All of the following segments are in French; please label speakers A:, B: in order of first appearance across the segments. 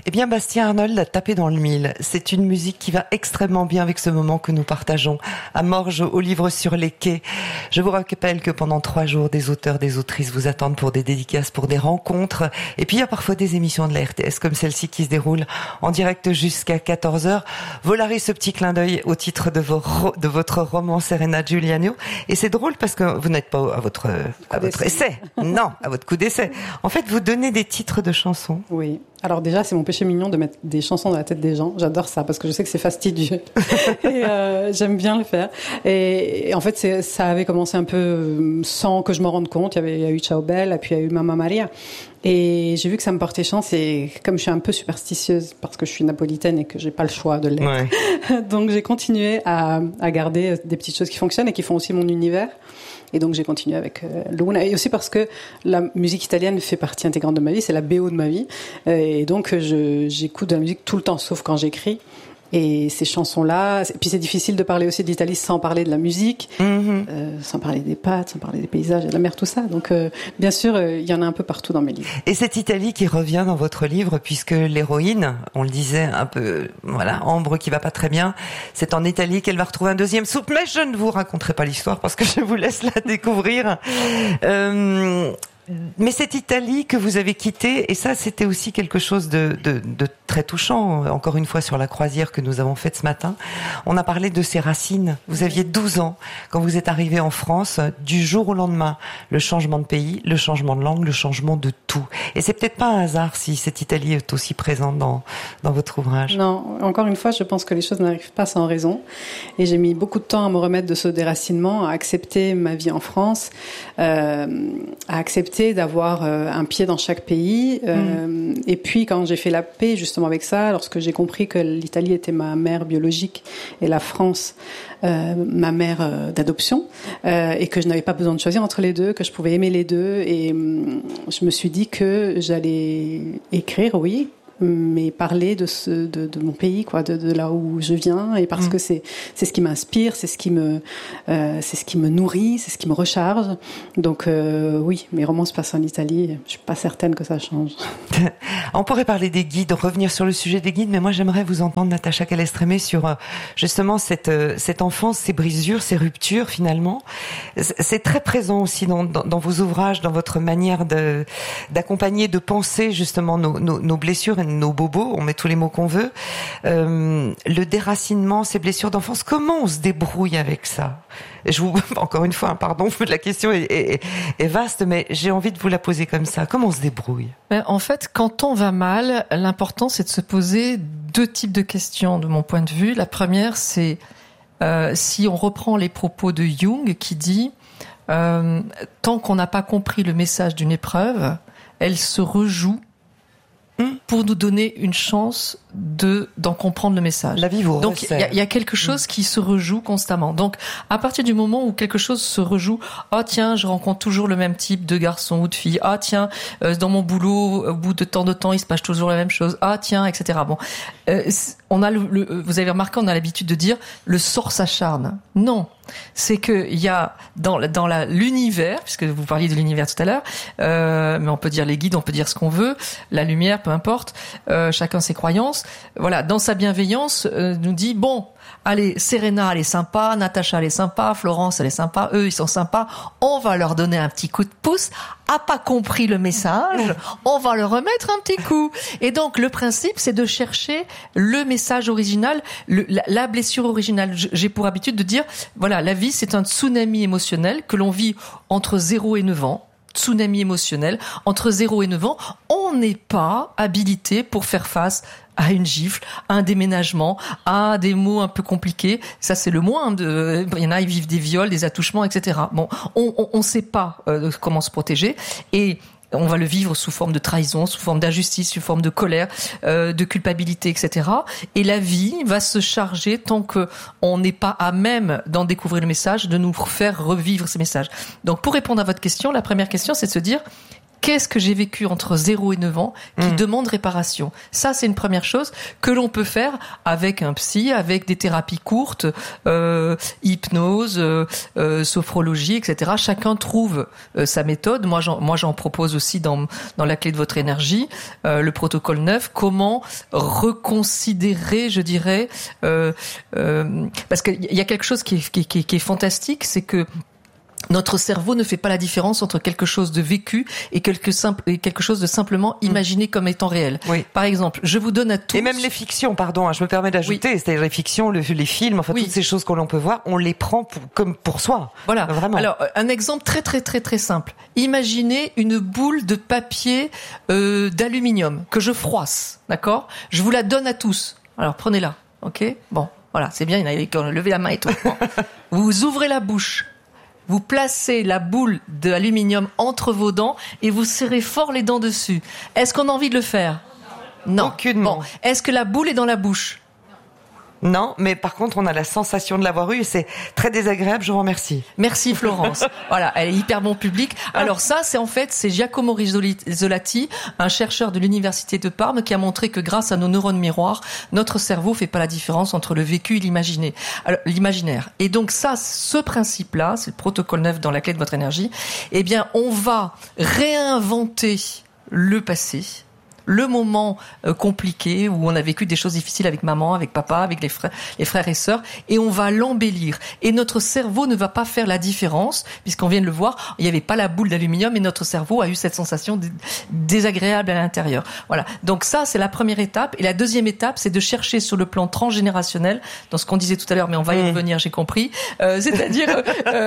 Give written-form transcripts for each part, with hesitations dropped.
A: Eh bien, Bastien Arnold a tapé dans le mille. C'est une musique qui va extrêmement bien avec ce moment que nous partageons à Morges, au livre sur les quais. Je vous rappelle que pendant 3 jours, des auteurs, des autrices vous attendent pour des dédicaces, pour des rencontres. Et puis, il y a parfois des émissions de la RTS comme celle-ci qui se déroule en direct jusqu'à 14h. Volaris, ce petit clin d'œil au titre de votre roman Serena Giuliano. Et c'est drôle parce que vous n'êtes pas à votre essai. Non, à votre coup d'essai. En fait, vous donnez des titres de chansons.
B: Oui. Alors déjà, c'est mon péché mignon de mettre des chansons dans la tête des gens. J'adore ça parce que je sais que c'est fastidieux. Et j'aime bien le faire. Et en fait, ça avait commencé un peu sans que je me rende compte. Il y a eu Ciao Bella, puis il y a eu Mamma Maria. Et j'ai vu que ça me portait chance. Et comme je suis un peu superstitieuse parce que je suis napolitaine et que j'ai pas le choix de l'être, ouais. Donc j'ai continué à garder des petites choses qui fonctionnent et qui font aussi mon univers. Et donc j'ai continué avec Luna, et aussi parce que la musique italienne fait partie intégrante de ma vie, c'est la BO de ma vie, et donc j'écoute de la musique tout le temps, sauf quand j'écris. Et ces chansons-là, et puis c'est difficile de parler aussi d'Italie sans parler de la musique, sans parler des pâtes, sans parler des paysages et de la mer, tout ça. Donc bien sûr, il y en a un peu partout dans mes livres.
A: Et cette Italie qui revient dans votre livre, puisque l'héroïne, on le disait un peu, voilà, Ambre qui va pas très bien, c'est en Italie qu'elle va retrouver un deuxième soupe, mais je ne vous raconterai pas l'histoire parce que je vous laisse la découvrir. Mais cette Italie que vous avez quittée, et ça c'était aussi quelque chose de très touchant, encore une fois sur la croisière que nous avons faite ce matin, on a parlé de ses racines. Vous aviez 12 ans quand vous êtes arrivé en France, du jour au lendemain, le changement de pays, le changement de langue, le changement de tout. Et c'est peut-être pas un hasard si cette Italie est aussi présente dans votre ouvrage.
B: Non, encore une fois, je pense que les choses n'arrivent pas sans raison. Et j'ai mis beaucoup de temps à me remettre de ce déracinement, à accepter ma vie en France, à accepter d'avoir un pied dans chaque pays. Et puis, quand j'ai fait la paix, justement, avec ça, lorsque j'ai compris que l'Italie était ma mère biologique et la France ma mère d'adoption, et que je n'avais pas besoin de choisir entre les deux, que je pouvais aimer les deux, et je me suis dit que j'allais écrire, oui, mais parler de mon pays, quoi, de là où je viens, et parce que c'est ce qui m'inspire, c'est ce qui me nourrit, c'est ce qui me recharge. Donc oui, mes romans se passent en Italie. Je suis pas certaine que ça change.
A: On pourrait parler des guides, revenir sur le sujet des guides, mais moi j'aimerais vous entendre, Natacha Calestrémé, sur justement cette enfance, ces brisures, ces ruptures finalement. C'est très présent aussi dans vos ouvrages, dans votre manière d'accompagner, de penser justement nos blessures et nos bobos, on met tous les mots qu'on veut. Le déracinement, ces blessures d'enfance, comment on se débrouille avec ça? Encore une fois, pardon, la question est vaste, mais j'ai envie de vous la poser comme ça. Comment on se débrouille?
C: En fait, quand on va mal, l'important c'est de se poser 2 types de questions de mon point de vue. La première, c'est si on reprend les propos de Jung qui dit tant qu'on n'a pas compris le message d'une épreuve, elle se rejoue pour nous donner une chance d'en comprendre le message.
A: La vie vous
C: Donc il y a quelque chose qui se rejoue constamment. Donc à partir du moment où quelque chose se rejoue, tiens, je rencontre toujours le même type de garçon ou de fille. Tiens, dans mon boulot, au bout de tant de temps, il se passe toujours la même chose. Tiens, etc. Bon, on a vous avez remarqué, on a l'habitude de dire le sort s'acharne. Non, c'est que il y a dans l'univers, puisque vous parliez de l'univers tout à l'heure, mais on peut dire les guides, on peut dire ce qu'on veut, la lumière, peu importe, chacun ses croyances. Voilà, dans sa bienveillance, nous dit bon, allez, Serena elle est sympa, Natacha elle est sympa, Florence elle est sympa, eux ils sont sympas, on va leur donner un petit coup de pouce. A pas compris le message, on va leur remettre un petit coup. Et donc le principe c'est de chercher le message original, la blessure originale. J'ai pour habitude de dire voilà, la vie c'est un tsunami émotionnel que l'on vit entre 0 et 9 ans. Tsunami émotionnel, entre 0 et 9 ans, on n'est pas habilité pour faire face à une gifle, à un déménagement, à des mots un peu compliqués. Ça, c'est le moins. Il y en a, ils vivent des viols, des attouchements, etc. Bon, on sait pas comment se protéger, et on va le vivre sous forme de trahison, sous forme d'injustice, sous forme de colère, de culpabilité, etc. Et la vie va se charger, tant que on n'est pas à même d'en découvrir le message, de nous faire revivre ces messages. Donc, pour répondre à votre question, la première question, c'est de se dire qu'est-ce que j'ai vécu entre 0 et 9 ans qui demande réparation. Ça, c'est une première chose que l'on peut faire avec un psy, avec des thérapies courtes, hypnose, sophrologie, etc. Chacun trouve sa méthode. Moi, j'en propose aussi dans la clé de votre énergie, le protocole 9, comment reconsidérer, je dirais, parce qu'il y a quelque chose qui est fantastique, c'est que notre cerveau ne fait pas la différence entre quelque chose de vécu et quelque chose de simplement imaginé comme étant réel.
A: Oui.
C: Par exemple, je vous donne à tous...
A: Et même les fictions, pardon, je me permets d'ajouter, oui. C'est-à-dire les fictions, les films, enfin toutes ces choses que l'on peut voir, on les prend comme pour soi.
C: Voilà.
A: Vraiment.
C: Alors, un exemple très très très très simple. Imaginez une boule de papier d'aluminium que je froisse, d'accord ? Je vous la donne à tous. Alors, prenez-la, ok ? Bon, voilà, c'est bien, il y en a qui ont levé la main et tout. Bon. Vous ouvrez la bouche. Vous placez la boule d'aluminium entre vos dents et vous serrez fort les dents dessus. Est-ce qu'on a envie de le faire ? Non.
A: Aucunement.
C: Bon. Est-ce que la boule est dans la bouche ?
A: Non, mais par contre, on a la sensation de l'avoir eu et c'est très désagréable, je vous remercie.
C: Merci Florence. Voilà, elle est hyper bon public. Alors ça, c'est Giacomo Rizzolatti, un chercheur de l'université de Parme, qui a montré que grâce à nos neurones miroirs, notre cerveau fait pas la différence entre le vécu et l'imaginaire. Et donc ça, ce principe-là, c'est le protocole 9 dans la clé de votre énergie, eh bien, on va réinventer le passé, le moment compliqué où on a vécu des choses difficiles avec maman, avec papa, avec les frères et sœurs, et on va l'embellir. Et notre cerveau ne va pas faire la différence, puisqu'on vient de le voir, il n'y avait pas la boule d'aluminium et notre cerveau a eu cette sensation désagréable à l'intérieur. Voilà. Donc ça, c'est la première étape. Et la deuxième étape, c'est de chercher sur le plan transgénérationnel, dans ce qu'on disait tout à l'heure, mais on va y revenir, j'ai compris. C'est-à-dire,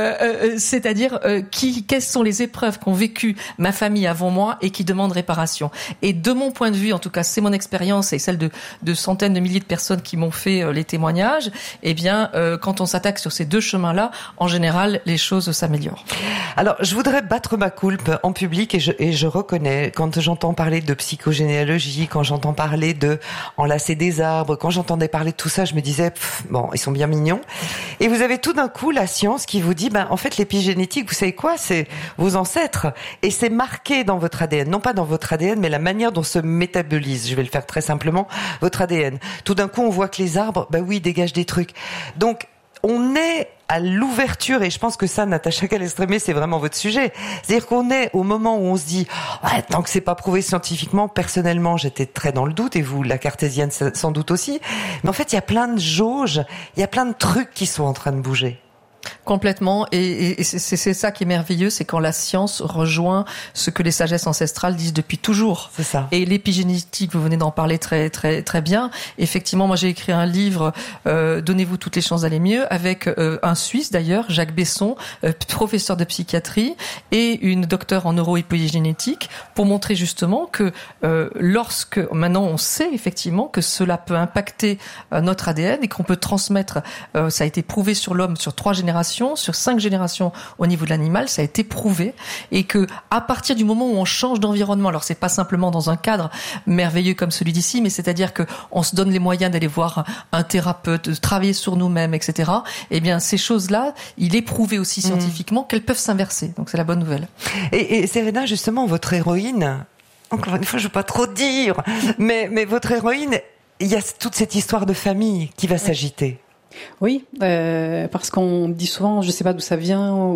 C: quelles sont les épreuves qu'ont vécues ma famille avant moi et qui demandent réparation. Et de mon point de vue, en tout cas, c'est mon expérience et celle de centaines de milliers de personnes qui m'ont fait les témoignages. Eh bien, quand on s'attaque sur ces deux chemins-là, en général, les choses s'améliorent.
A: Alors, je voudrais battre ma coulpe en public et je reconnais, quand j'entends parler de psychogénéalogie, quand j'entends parler de enlacer des arbres, quand j'entendais parler de tout ça, je me disais, bon, ils sont bien mignons. Et vous avez tout d'un coup la science qui vous dit, en fait, l'épigénétique, vous savez quoi? C'est vos ancêtres. Et c'est marqué dans votre ADN. Non pas dans votre ADN, mais la manière dont se métabolise, je vais le faire très simplement, votre ADN. Tout d'un coup, on voit que les arbres, ils dégagent des trucs. Donc, on est à l'ouverture, et je pense que ça, Natacha Calestrémé, c'est vraiment votre sujet. C'est-à-dire qu'on est au moment où on se dit, tant que c'est pas prouvé scientifiquement, personnellement, j'étais très dans le doute, et vous, la cartésienne, sans doute aussi. Mais en fait, il y a plein de jauges, il y a plein de trucs qui sont en train de bouger.
C: Complètement, et c'est ça qui est merveilleux, c'est quand la science rejoint ce que les sagesses ancestrales disent depuis toujours.
A: C'est ça.
C: Et l'épigénétique, vous venez d'en parler très très très bien. Effectivement, moi j'ai écrit un livre, Donnez-vous toutes les chances d'aller mieux, avec un Suisse d'ailleurs, Jacques Besson, professeur de psychiatrie et une docteure en neuroépigénétique, pour montrer justement que lorsque maintenant on sait effectivement que cela peut impacter notre ADN et qu'on peut transmettre, ça a été prouvé sur l'homme sur 3 générations, sur 5 générations au niveau de l'animal, ça a été prouvé, et que à partir du moment où on change d'environnement, alors c'est pas simplement dans un cadre merveilleux comme celui d'ici, mais c'est-à-dire que on se donne les moyens d'aller voir un thérapeute, de travailler sur nous-mêmes, etc. Eh bien, ces choses-là, il est prouvé aussi scientifiquement qu'elles peuvent s'inverser. Donc c'est la bonne nouvelle.
A: Et Serena, justement, votre héroïne, encore une fois, je veux pas trop dire, mais votre héroïne, il y a toute cette histoire de famille qui va s'agiter.
B: Oui, parce qu'on dit souvent, je sais pas d'où ça vient,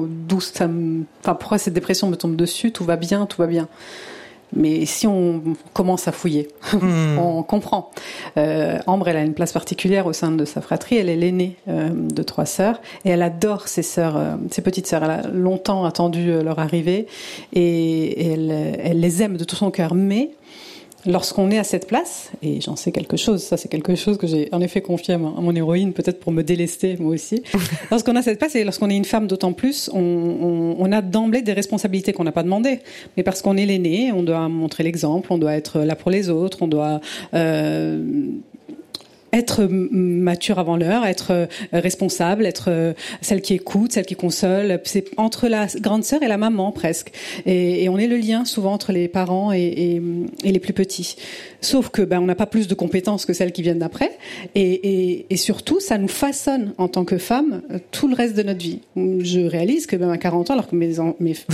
B: pourquoi cette dépression me tombe dessus, tout va bien. Mais si on commence à fouiller, on comprend. Ambre, elle a une place particulière au sein de sa fratrie. Elle est l'aînée de 3 sœurs et elle adore ses petites sœurs. Elle a longtemps attendu leur arrivée et elle les aime de tout son cœur. Mais lorsqu'on est à cette place, et j'en sais quelque chose, ça c'est quelque chose que j'ai en effet confié à mon héroïne, peut-être pour me délester moi aussi. Lorsqu'on a cette place et lorsqu'on est une femme d'autant plus, on a d'emblée des responsabilités qu'on n'a pas demandées. Mais parce qu'on est l'aîné, on doit montrer l'exemple, on doit être là pour les autres, on doit être mature avant l'heure, être responsable, être celle qui écoute, celle qui console. C'est entre la grande sœur et la maman presque. Et on est le lien souvent entre les parents et les plus petits. Sauf que on n'a pas plus de compétences que celles qui viennent d'après. Et surtout, ça nous façonne en tant que femme tout le reste de notre vie. Je réalise que à 40 ans, alors que mes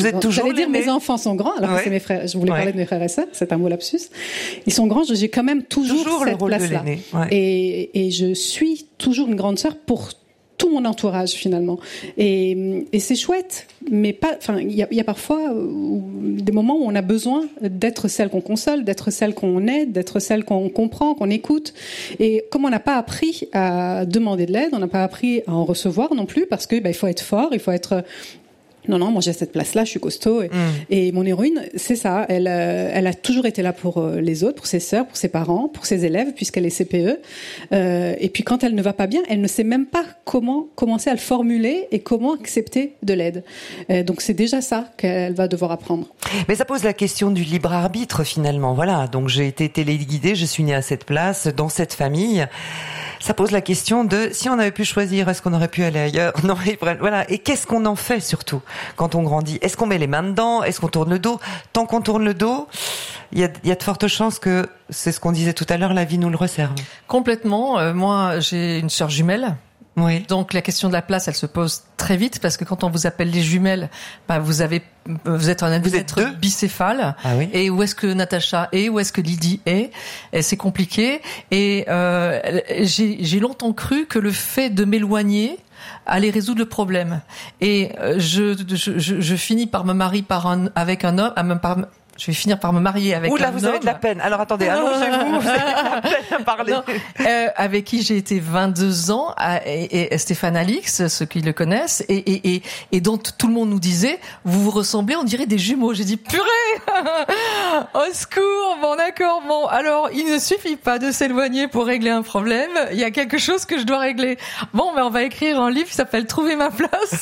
B: enfants sont grands, alors que c'est mes frères. Je voulais parler de mes frères et sœurs. C'est un mot lapsus. Ils sont grands. J'ai quand même toujours cette place-là. Et je suis toujours une grande sœur pour tout mon entourage finalement. Et c'est chouette, mais pas. Enfin, il y a parfois des moments où on a besoin d'être celle qu'on console, d'être celle qu'on aide, d'être celle qu'on comprend, qu'on écoute. Et comme on n'a pas appris à demander de l'aide, on n'a pas appris à en recevoir non plus, parce que il faut être fort, il faut être. Non, moi j'ai cette place-là, je suis costaud. Et mon héroïne, c'est ça. Elle a toujours été là pour les autres, pour ses sœurs, pour ses parents, pour ses élèves, puisqu'elle est CPE. Et puis quand elle ne va pas bien, elle ne sait même pas comment commencer à le formuler et comment accepter de l'aide. Donc c'est déjà ça qu'elle va devoir apprendre.
A: Mais ça pose la question du libre arbitre finalement. Voilà. Donc j'ai été téléguidée, je suis née à cette place, dans cette famille. Ça pose la question de si on avait pu choisir, est-ce qu'on aurait pu aller ailleurs? Non, voilà. Et qu'est-ce qu'on en fait surtout quand on grandit? Est-ce qu'on met les mains dedans? Est-ce qu'on tourne le dos? Tant qu'on tourne le dos, il y a de fortes chances que, c'est ce qu'on disait tout à l'heure, la vie nous le resserve.
C: Complètement. Moi, j'ai une sœur jumelle.
A: Oui.
C: Donc la question de la place, elle se pose très vite, parce que quand on vous appelle les jumelles, vous êtes un être bicéphale.
A: Ah oui.
C: Et où est-ce que Natacha est, où est-ce que Lydie est, et c'est compliqué. Et j'ai longtemps cru que le fait de m'éloigner allait résoudre le problème. Et je finis par me marier avec un homme. Je vais finir par me marier avec un homme.
A: Oula, vous avez de la peine. Alors attendez, allongez-vous, vous avez de la peine à parler.
C: Non, avec qui j'ai été 22 ans, et Stéphane Alix, ceux qui le connaissent, et dont tout le monde nous disait, vous vous ressemblez, on dirait des jumeaux. J'ai dit, purée! Au secours! Bon, d'accord, bon. Alors, il ne suffit pas de s'éloigner pour régler un problème. Il y a quelque chose que je dois régler. Bon, on va écrire un livre qui s'appelle Trouver ma place.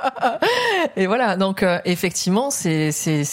C: Et voilà. Donc, effectivement, c'est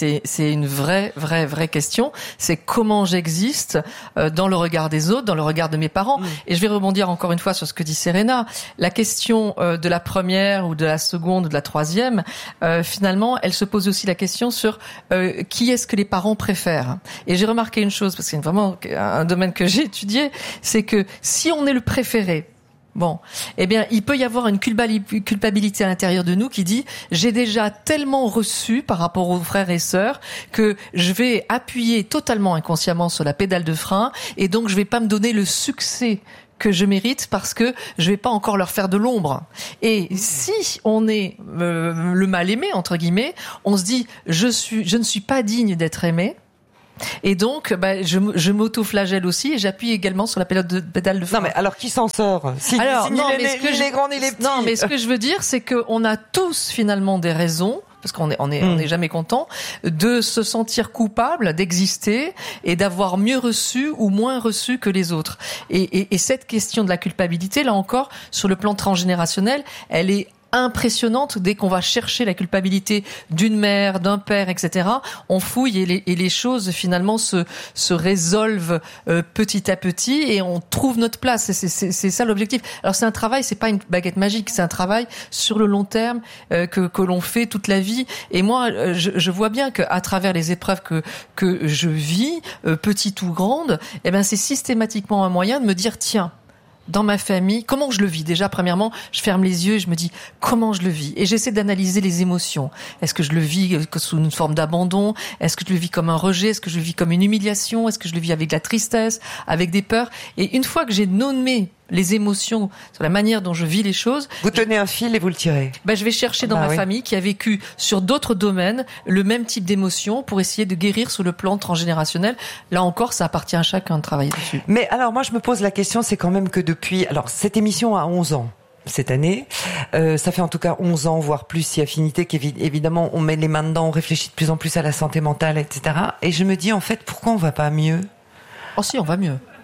C: une vraie question, c'est comment j'existe dans le regard des autres, dans le regard de mes parents. Et je vais rebondir encore une fois sur ce que dit Serena. La question de la première ou de la seconde ou de la troisième, finalement, elle se pose aussi la question sur qui est-ce que les parents préfèrent. Et j'ai remarqué une chose, parce que c'est vraiment un domaine que j'ai étudié, c'est que si on est le préféré, bon, eh bien, il peut y avoir une culpabilité à l'intérieur de nous qui dit j'ai déjà tellement reçu par rapport aux frères et sœurs que je vais appuyer totalement inconsciemment sur la pédale de frein, et donc je vais pas me donner le succès que je mérite parce que je vais pas encore leur faire de l'ombre. Et si on est le mal aimé entre guillemets, on se dit je ne suis pas digne d'être aimé. Et donc, je m'auto-flagelle aussi, et j'appuie également sur la pédale de frein.
A: Non, mais alors qui s'en sort? Ni les grands ni les petits.
C: Non, mais ce que je veux dire, c'est qu'on a tous finalement des raisons, parce qu'on est jamais content, de se sentir coupable d'exister et d'avoir mieux reçu ou moins reçu que les autres. Et cette question de la culpabilité, là encore, sur le plan transgénérationnel, elle est impressionnante. Dès qu'on va chercher la culpabilité d'une mère, d'un père, etc., on fouille et les choses finalement se résolvent petit à petit, et on trouve notre place. C'est ça l'objectif. Alors c'est un travail, c'est pas une baguette magique, c'est un travail sur le long terme que l'on fait toute la vie. Et moi, je vois bien qu'à travers les épreuves que je vis, petites ou grandes, eh ben c'est systématiquement un moyen de me dire tiens, dans ma famille, comment je le vis? Déjà, premièrement, je ferme les yeux et je me dis comment je le vis. Et j'essaie d'analyser les émotions. Est-ce que je le vis sous une forme d'abandon? Est-ce que je le vis comme un rejet? Est-ce que je le vis comme une humiliation? Est-ce que je le vis avec de la tristesse, avec des peurs? Et une fois que j'ai nommé les émotions, sur la manière dont je vis les choses.
A: Vous tenez un fil et vous le tirez.
C: Je vais chercher dans ma famille qui a vécu sur d'autres domaines le même type d'émotions pour essayer de guérir sur le plan transgénérationnel. Là encore, ça appartient à chacun de travailler dessus.
A: Mais alors, moi, je me pose la question, c'est quand même que depuis... Alors, cette émission a 11 ans. Cette année, ça fait en tout cas 11 ans, voire plus, si affinité, qu'évidemment, on met les mains dedans, on réfléchit de plus en plus à la santé mentale, etc. Et je me dis, en fait, pourquoi on va pas mieux?
C: Oh si, on va mieux.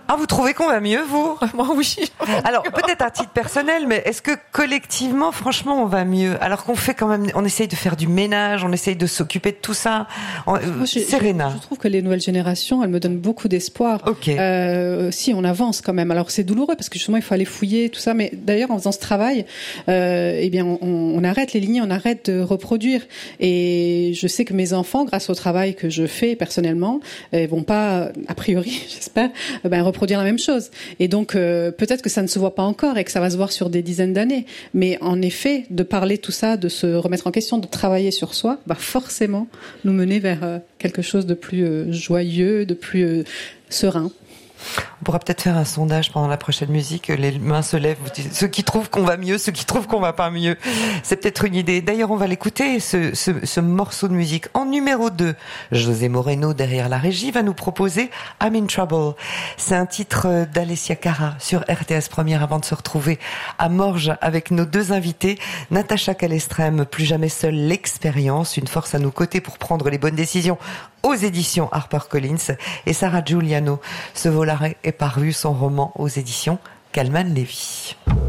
A: Ah, vous trouvez qu'on va mieux, vous?
C: Moi, oui.
A: Alors, peut-être à titre personnel, mais est-ce que collectivement, franchement, on va mieux? Alors qu'on fait quand même, on essaye de faire du ménage, on essaye de s'occuper de tout ça. Serena.
B: Je trouve que les nouvelles générations, elles me donnent beaucoup d'espoir.
A: Ok.
B: Si, on avance quand même. Alors, c'est douloureux parce que justement, il faut aller fouiller, tout ça. Mais d'ailleurs, en faisant ce travail, eh bien, on arrête les lignées, on arrête de reproduire. Et je sais que mes enfants, grâce au travail que je fais personnellement, vont pas, a priori, j'espère, reproduire la même chose. Et donc, peut-être que ça ne se voit pas encore et que ça va se voir sur des dizaines d'années. Mais en effet, de parler tout ça, de se remettre en question, de travailler sur soi, forcément nous mener vers quelque chose de plus joyeux, de plus serein.
A: On pourra peut-être faire un sondage pendant la prochaine musique. Les mains se lèvent. Ceux qui trouvent qu'on va mieux, ceux qui trouvent qu'on va pas mieux. C'est peut-être une idée. D'ailleurs, on va l'écouter, ce morceau de musique. En numéro 2, José Moreno, derrière la régie, va nous proposer I'm in Trouble. C'est un titre d'Alessia Cara sur RTS Première avant de se retrouver à Morges avec nos deux invités. Natacha Calestrem, Plus jamais seule, l'expérience, une force à nos côtés pour prendre les bonnes décisions aux éditions HarperCollins, et Sarah Giuliano. Ce Volare est paru, son roman aux éditions Calman Lévy.